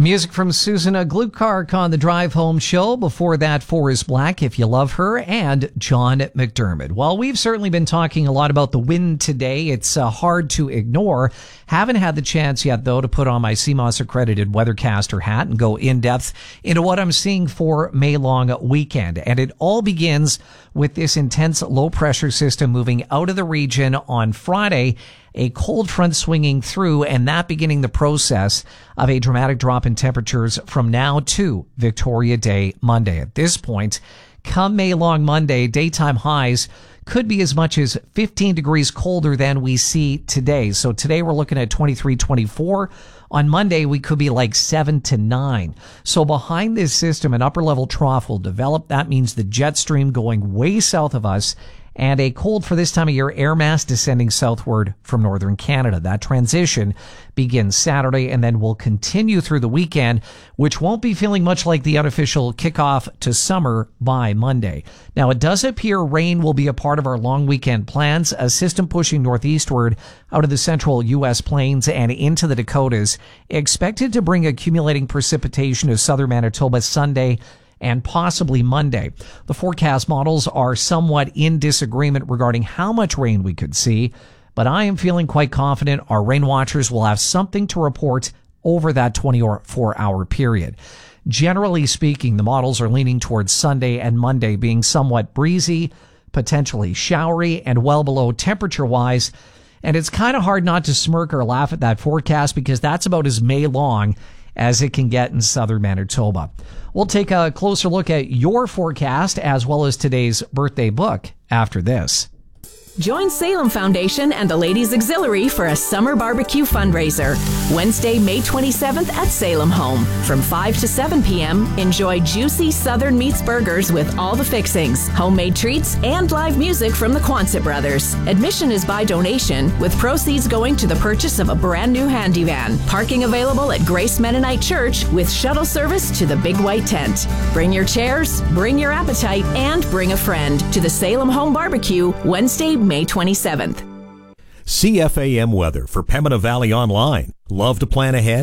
Music from Susanna Glukark on the Drive Home Show. Before that, Forrest Black, If You Love Her, and John McDermott. Well, we've certainly been talking a lot about the wind today. It's hard to ignore. Haven't had the chance yet, though, to put on my CMOS accredited weathercaster hat and go in depth into what I'm seeing for May long weekend. And it all begins with this intense low pressure system moving out of the region on Friday, a cold front swinging through, and that beginning the process of a dramatic drop in temperatures from now to Victoria Day Monday. At this point, come May long Monday, daytime highs could be as much as 15 degrees colder than we see today. So today we're looking at 23, 24. On Monday, we could be like 7 to 9. So behind this system, an upper level trough will develop. That means the jet stream going way south of us, and a cold for this time of year air mass descending southward from northern Canada. That transition begins Saturday and then will continue through the weekend, which won't be feeling much like the unofficial kickoff to summer by Monday. Now, it does appear rain will be a part of our long weekend plans. A system pushing northeastward out of the central U.S. plains and into the Dakotas, expected to bring accumulating precipitation to southern Manitoba Sunday and possibly Monday. The forecast models are somewhat in disagreement regarding how much rain we could see, but I am feeling quite confident our rain watchers will have something to report over that 24-hour period. Generally speaking, the models are leaning towards Sunday and Monday being somewhat breezy, potentially showery, and well below temperature-wise. And it's kind of hard not to smirk or laugh at that forecast because that's about as May long as it can get in southern Manitoba. We'll take a closer look at your forecast as well as today's birthday book after this. Join Salem Foundation and the Ladies Auxiliary for a summer barbecue fundraiser. Wednesday, May 27th at Salem Home. From 5 to 7 p.m., enjoy juicy Southern Meats burgers with all the fixings, homemade treats, and live music from the Quonset brothers. Admission is by donation, with proceeds going to the purchase of a brand new handy van. Parking available at Grace Mennonite Church with shuttle service to the Big White Tent. Bring your chairs, bring your appetite, and bring a friend to the Salem Home Barbecue, Wednesday, May 27th. CFAM weather for Pembina Valley Online. Love to plan ahead?